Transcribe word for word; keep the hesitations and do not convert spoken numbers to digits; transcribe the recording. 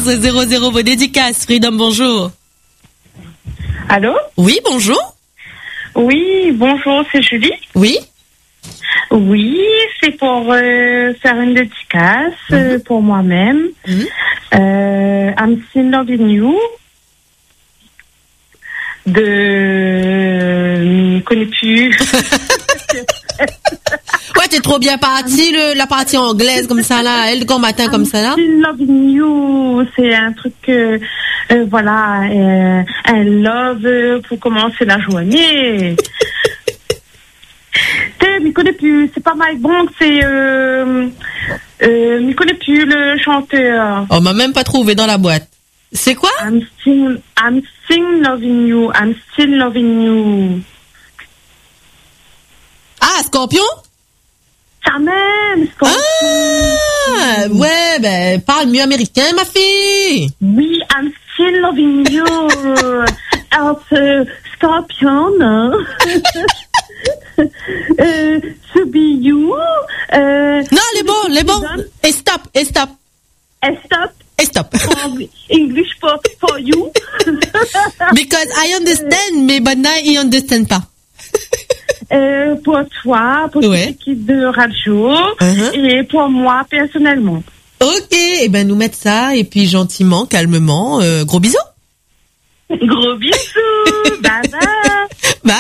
quatorze zéro zéro vos dédicaces. Freedom, bonjour. Allô? Oui, bonjour. Oui, bonjour, c'est Julie. Oui. Oui, c'est pour euh, faire une dédicace Mm-hmm. euh, pour moi-même. Mm-hmm. Euh, I'm still loving you. De... Je ne connais plus. Ouais, t'es trop bien parti, le, la partie anglaise comme ça, là. Elle, grand matin comme ça, là. I'm still loving you. C'est un truc, euh, euh, voilà, euh, un love euh, pour commencer la journée. Je ne connais plus, c'est pas Mike Bronx, c'est... Euh, euh, je ne connais plus le chanteur. On m'a même pas trouvé dans la boîte. C'est quoi? I'm still, I'm still loving you, I'm still loving you. Ah, Scorpion? Ça même, Scorpion. Ah, ouais, ben, parle mieux américain, ma fille. Oui, I'm still loving you. Alors, euh, Scorpion, hein. euh, to be you. Euh, Non, les bons, les bons. Et stop, et stop. Et stop. Et stop. English for, for you. Because I understand, mais Banda, il understand pas. Euh, pour toi, pour Ouais. l'équipe de radio Uh-huh. et pour moi personnellement. Ok, et ben nous mettre ça, et puis gentiment, calmement, euh, gros bisous. Gros bisous. Bye bye.